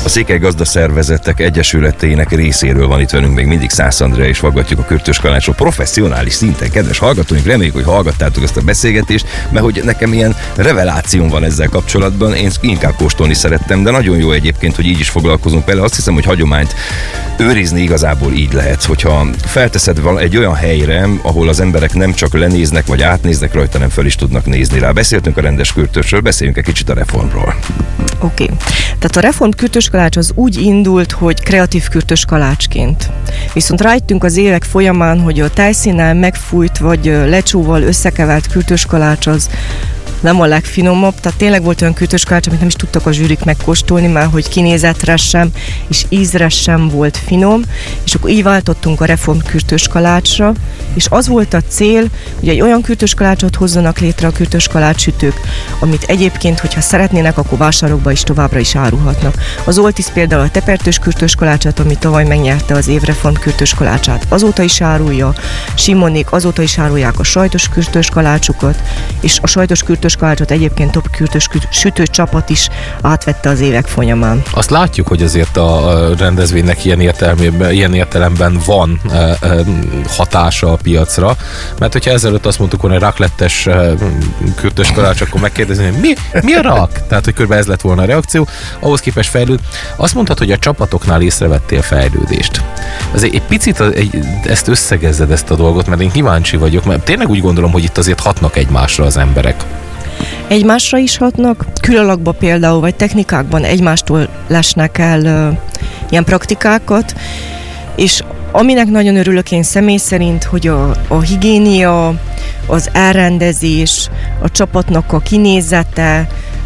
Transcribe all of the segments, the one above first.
Székely Gazdaszervezetek Egyesületének részéről van itt velünk még mindig Szász Andrea, és faggatjuk a Kürtös Kalácsot professzionális szinten. Kedves hallgatóink, reméljük, hogy hallgattátok ezt a beszélgetést, mert hogy nekem ilyen revelációm van ezzel kapcsolatban, én inkább kóstolni szerettem, de nagyon jó egyébként, hogy így is foglalkozunk vele. Azt hiszem, hogy hagyományt őrizni igazából így lehet, hogyha felteszed egy olyan helyre, ahol az emberek nem csak lenéznek vagy átnéznek rajta, nem fel is tudnak nézni rá. Beszéltünk a rendes kürtösről, beszéljünk egy kicsit a reformról. Oké. Tehát a reform kürtös kalács az úgy indult, hogy kreatív kürtös kalácsként. Viszont rájöttünk az évek folyamán, hogy a tejszínnel megfújt vagy lecsóval összekevert kürtös kalács az nem a legfinomabb, tehát tényleg volt olyan kürtös kalács, amit nem is tudtak a zsűrik megkóstolni, mert hogy kinézetre sem, és ízre sem volt finom, és akkor így váltottunk a reform kürtös kalácsra, és az volt a cél, hogy egy olyan kürtös kalácsot hozzanak létre a kürtös kalácssütők, amit egyébként, hogyha szeretnének, akkor vásárokba is továbbra is árulhatnak. Az Oltis például a tepertős kürtös kalácsát, ami tavaly megnyerte az év reform kürtös kalácsát, azóta is árulja, Simonék azóta is árulják a sajtos kürtös kalácsukat, és a sajtos kürtös kalácsot egyébként top kürtös sütő csapat is átvette az évek folyamán. Azt látjuk, hogy azért a rendezvénynek ilyen értelemben van hatása a piacra, mert hogyha ezelőtt azt mondtuk volna, hogy raclettes kürtös kalács, akkor megkérdezni, hogy mi a rak? Tehát, hogy körülbelül ez lett volna a reakció. Ahhoz képest fejlőd. Azt mondtad, hogy a csapatoknál észrevettél fejlődést. Azért egy picit ezt összegezzed, ezt a dolgot, mert én kíváncsi vagyok, mert tényleg úgy gondolom, hogy itt azért hatnak egymásra az emberek. Egymásra is hatnak, külalakban például, vagy technikákban egymástól lesnek el ilyen praktikákat, és aminek nagyon örülök én személy szerint, hogy a higiénia, az elrendezés, a csapatnak a kinézete,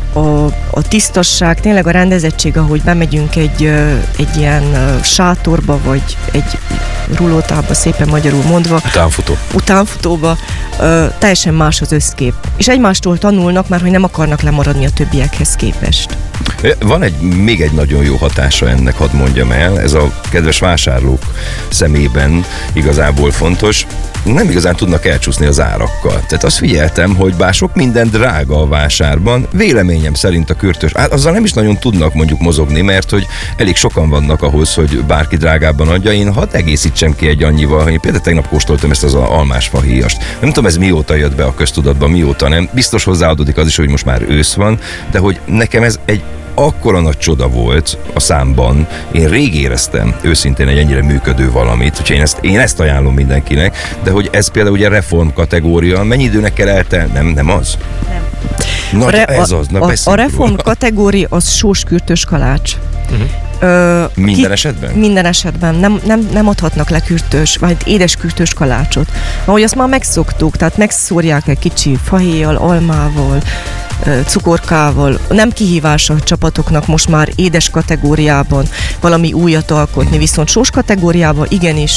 a tisztasság, tényleg a rendezettség, ahogy bemegyünk egy ilyen sátorba, vagy egy rulótába, szépen magyarul mondva. Utánfutóba. Teljesen más az összkép. És egymástól tanulnak, mert hogy nem akarnak lemaradni a többiekhez képest. Van még egy nagyon jó hatása ennek, hadd mondjam el, ez a kedves vásárlók szemében igazából fontos. Nem igazán tudnak elcsúszni az árakkal. Tehát azt figyeltem, hogy bár sok minden drága a vásárban, véleményem szerint a kürtös, azzal nem is nagyon tudnak mondjuk mozogni, mert hogy elég sokan vannak ahhoz, hogy bárki drágábban adja. Én hadd egészítsem ki egy annyival, hogy én például tegnap kóstoltam ezt az almásfahéjast. Nem tudom, ez mióta jött be a köztudatba, mióta nem. Biztos hozzáadódik az is, hogy most már ősz van, de hogy nekem ez egy akkora nagy csoda volt a számban, én rég éreztem őszintén egy ennyire működő valamit, úgyhogy én ezt ajánlom mindenkinek, de hogy ez például ugye reform kategória, mennyi időnek kell eltelni? Nem az? Nem. A reform kategória az sós kürtös kalács. Minden esetben? Minden esetben. Nem adhatnak le kürtös, vagy édes kürtös kalácsot. Ahogy azt már megszoktuk, tehát megszórják egy kicsi fahéjjal, almával, cukorkával. Nem kihívás a csapatoknak most már édes kategóriában valami újat alkotni, viszont sós kategóriában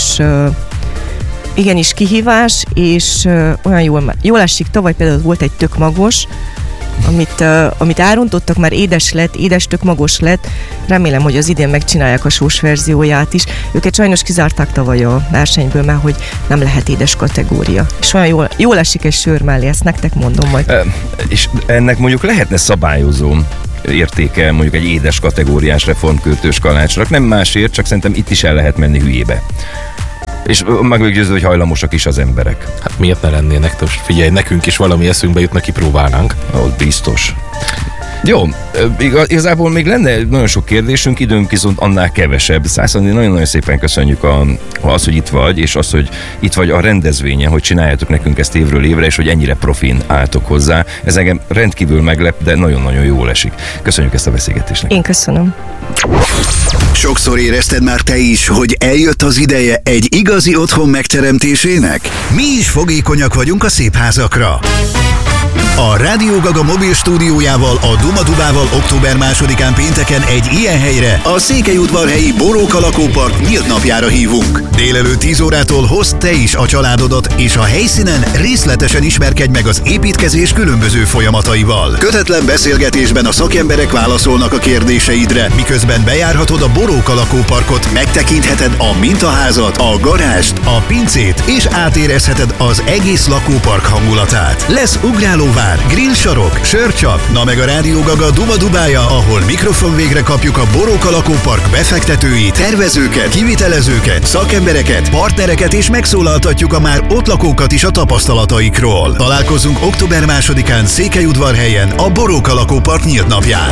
igenis kihívás, és olyan jól esik. Tavaly például volt egy tök magos, amit elrontottak, már édes tök magos lett. Remélem, hogy az idén megcsinálják a sós verzióját is. Őket sajnos kizárták tavaly a versenyből, mert hogy nem lehet édes kategória. És olyan jól esik egy sör mellé, ezt nektek mondom majd. És ennek mondjuk lehetne szabályozó értéke mondjuk egy édes kategóriás reformkürtös kalácsnak, nem másért, csak szerintem itt is el lehet menni hülyébe. És meggyőző, hogy hajlamosak is az emberek. Hát miért ne lennének? Figyelj, nekünk is valami eszünkbe jutna, kipróbálnánk. Biztos. Jó, igazából még lenne nagyon sok kérdésünk, időnk viszont annál kevesebb. Szász Andi, nagyon-nagyon szépen köszönjük az, hogy itt vagy, és az, hogy itt vagy a rendezvényen, hogy csináljátok nekünk ezt évről évre, és hogy ennyire profin álltok hozzá. Ez engem rendkívül meglep, de nagyon-nagyon jól esik. Köszönjük ezt a beszélgetést. Én köszönöm. Sokszor érezted már te is, hogy eljött az ideje egy igazi otthon megteremtésének? Mi is fogékonyak vagyunk a szép házakra. A Rádió Gaga mobil stúdiójával, a Duma Dubával október 2-án pénteken egy ilyen helyre, a Székelyudvarhelyi Boróka lakópark nyílt napjára hívunk. Délelőtt 10 órától hozd te is a családodat, és a helyszínen részletesen ismerkedj meg az építkezés különböző folyamataival. Kötetlen beszélgetésben a szakemberek válaszolnak a kérdéseidre, miközben bejárhatod a Boróka lakóparkot, megtekintheted a mintaházat, a garást, a pincét, és átérezheted az egész lakópark hangulatát. Lesz ugrálóvár Grillbár, grillsarok, sörcsap, na meg a Rádió Gaga Duma-Dubája, ahol mikrofon végre kapjuk a Boróka lakópark befektetőit, tervezőket, kivitelezőket, szakembereket, partnereket és megszólaltatjuk a már ott lakókat is a tapasztalataikról. Találkozunk október 2-án Székelyudvarhelyen a Boróka lakópark nyílt napján.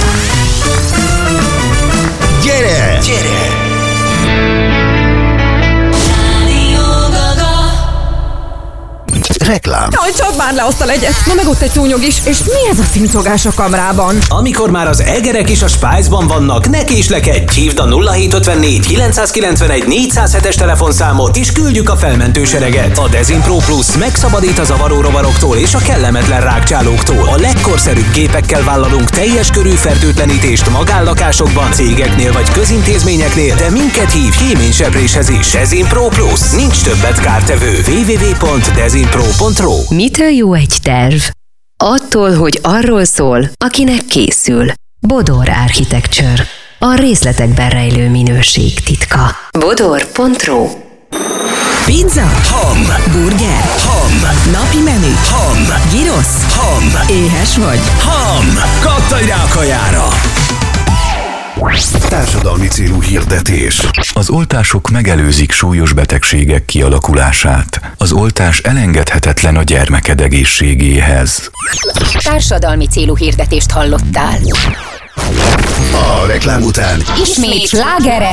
Gyere! Gyere! Reklám. Jaj, csapd már le azt a legyet! Na meg ott egy szúnyog is. És mi ez a cincogás a kamrában? Amikor már az egerek is a Spice-ban vannak, ne késlekedj! Hívd a 0754 991 407-es telefonszámot, és küldjük a felmentő sereget. A Dezinpro Plus megszabadít a zavaró rovaroktól és a kellemetlen rákcsálóktól. A legkorszerűbb gépekkel vállalunk teljes körű fertőtlenítést magállakásokban, cégeknél vagy közintézményeknél, de minket hív héménysepréshez is. Dezinpro Plus. Nincs többet kártevő. www.dezinpro.ro. Mitől jó egy terv? Attól, hogy arról szól, akinek készül. Bodor Architecture. A részletekben rejlő minőség titka. Bodor.ro. Pizza? Ham. Burger? Ham. Napi menü? Ham. Gyrosz? Ham. Éhes vagy? Ham. Kattanj rá a kajára! Társadalmi célú hirdetés. Az oltások megelőzik súlyos betegségek kialakulását. Az oltás elengedhetetlen a gyermeked egészségéhez. Társadalmi célú hirdetést hallottál. A reklám után Ismét slágerek